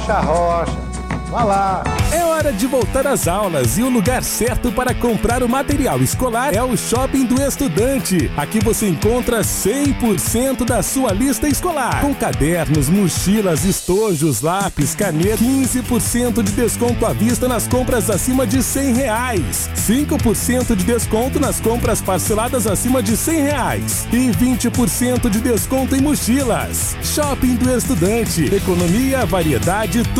Rocha, Rocha. Vá lá. É hora de voltar às aulas e o lugar certo para comprar o material escolar é o Shopping do Estudante. Aqui você encontra 100% da sua lista escolar, com cadernos, mochilas, estojos, lápis, caneta, 15% de desconto à vista nas compras acima de R$100, 5% de desconto nas compras parceladas acima de R$100 e 20% de desconto em mochilas. Shopping do Estudante, economia, variedade,